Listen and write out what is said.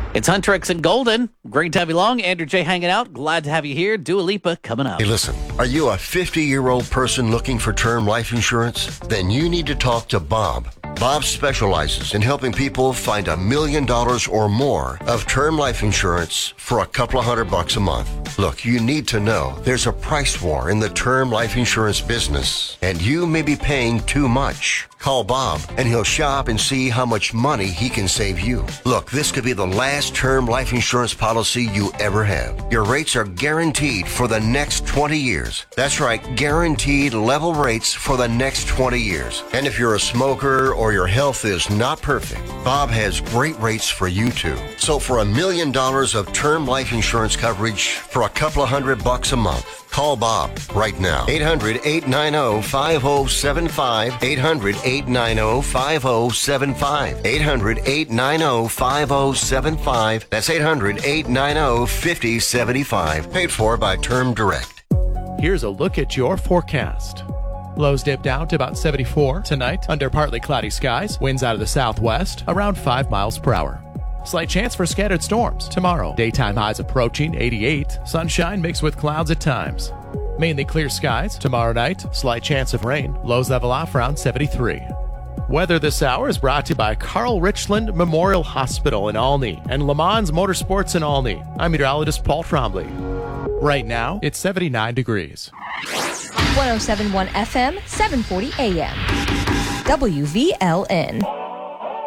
It's Huntrix and Golden. Great to have you along. Andrew J. hanging out. Glad to have you here. Dua Lipa coming up. Hey, listen, are you a 50-year-old person looking for term life insurance? Then you need to talk to Bob. Bob specializes in helping people find $1 million or more of term life insurance for a couple of $100 a month. Look, you need to know there's a price war in the term life insurance business, and you may be paying too much. Call Bob, and he'll shop and see how much money he can save you. Look, this could be the last term life insurance policy you ever have. Your rates are guaranteed for the next 20 years. That's right, guaranteed level rates for the next 20 years. And if you're a smoker or your health is not perfect, Bob has great rates for you too. So for $1 million of term life insurance coverage for a couple of $100 a month, call Bob right now. 800-890-5075. 800-890-5075. 800-890-5075. That's 800-890-5075. Paid for by Term Direct. Here's a look at your forecast. Lows dip down to about 74 tonight under partly cloudy skies. Winds out of the southwest around 5 miles per hour. Slight chance for scattered storms tomorrow. Daytime highs approaching 88. Sunshine mixed with clouds at times. Mainly clear skies. Tomorrow night, slight chance of rain. Lows level off around 73. Weather this hour is brought to you by Carl Richland Memorial Hospital in Olney and Le Mans Motorsports in Olney. I'm meteorologist Paul Trombley. Right now, it's 79 degrees. 107.1 FM, 740 AM. WVLN.